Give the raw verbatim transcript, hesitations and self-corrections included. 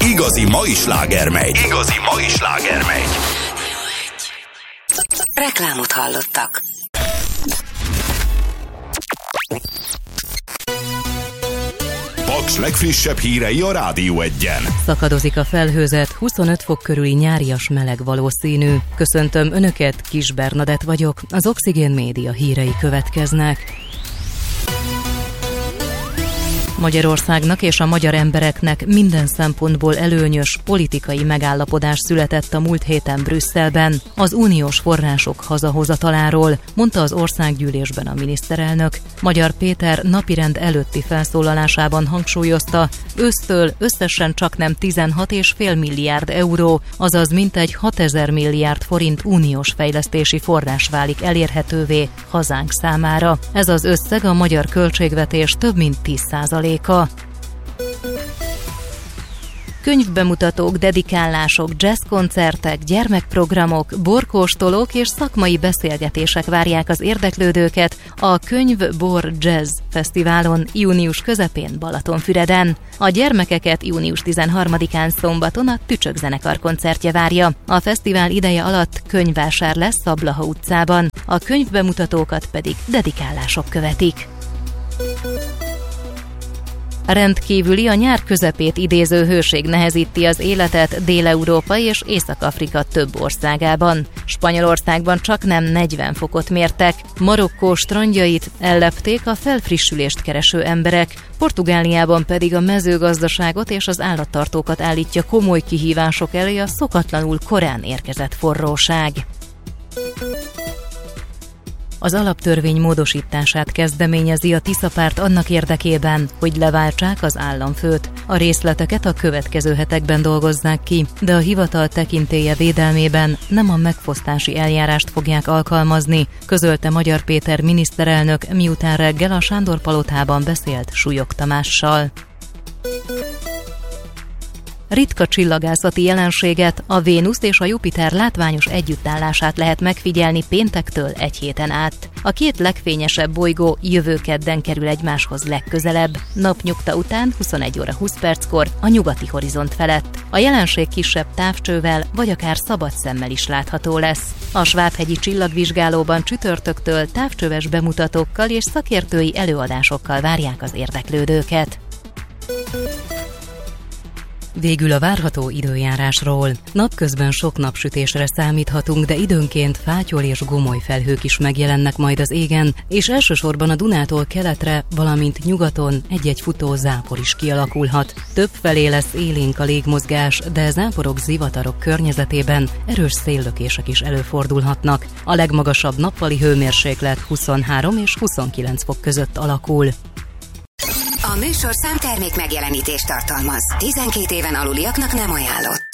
Igazi mai sláger megy. Igazi mai sláger megy. Reklámot hallottak. Paks legfrissebb hírei a Rádió Egyen. Szakadozik a felhőzet, huszonöt fok körüli nyárias meleg valószínű. Köszöntöm Önöket, Kis Bernadett vagyok, az Oxigén Média hírei következnek. Magyarországnak és a magyar embereknek minden szempontból előnyös politikai megállapodás született a múlt héten Brüsszelben az uniós források hazahozataláról, mondta az országgyűlésben a miniszterelnök. Magyar Péter napirend előtti felszólalásában hangsúlyozta, ősztől összesen csaknem tizenhat egész öt milliárd euró, azaz mintegy hatezer milliárd forint uniós fejlesztési forrás válik elérhetővé hazánk számára. Ez az összeg a magyar költségvetés több mint tíz százaléka. Könyvbemutatók, dedikálások, jazzkoncertek, gyermekprogramok, borkóstolók és szakmai beszélgetések várják az érdeklődőket a Könyv Bor Jazz Fesztiválon június közepén Balatonfüreden. A gyermekeket június tizenharmadikán szombaton a Tücsök zenekar koncertje várja. A fesztivál ideje alatt könyvvásár lesz a Blaha utcában, a könyvbemutatókat pedig dedikálások követik. Rendkívüli, a nyár közepét idéző hőség nehezíti az életet Dél-Európa és Észak-Afrika több országában. Spanyolországban csaknem negyven fokot mértek, Marokkó strandjait ellepték a felfrissülést kereső emberek, Portugáliában pedig a mezőgazdaságot és az állattartókat állítja komoly kihívások elé a szokatlanul korán érkezett forróság. Az alaptörvény módosítását kezdeményezi a Tisza-párt annak érdekében, hogy leváltsák az államfőt. A részleteket a következő hetekben dolgozzák ki, de a hivatal tekintélye védelmében nem a megfosztási eljárást fogják alkalmazni, közölte Magyar Péter miniszterelnök, miután reggel a Sándor-palotában beszélt Súlyog Tamással. Ritka csillagászati jelenséget, a Vénusz és a Jupiter látványos együttállását lehet megfigyelni péntektől egy héten át. A két legfényesebb bolygó jövő kedden kerül egymáshoz legközelebb, napnyugta után huszonegy óra húsz perckor a nyugati horizont felett. A jelenség kisebb távcsővel vagy akár szabad szemmel is látható lesz. A Svábhegyi csillagvizsgálóban csütörtöktől távcsöves bemutatókkal és szakértői előadásokkal várják az érdeklődőket. Végül a várható időjárásról. Napközben sok napsütésre számíthatunk, de időnként fátyol és gomoly felhők is megjelennek majd az égen, és elsősorban a Dunától keletre, valamint nyugaton egy-egy futó zápor is kialakulhat. Többfelé lesz élénk a légmozgás, de záporok, zivatarok környezetében erős széllökések is előfordulhatnak. A legmagasabb nappali hőmérséklet huszonhárom és huszonkilenc fok között alakul. A műsor számtermék megjelenítést tartalmaz. tizenkét éven aluliaknak nem ajánlott.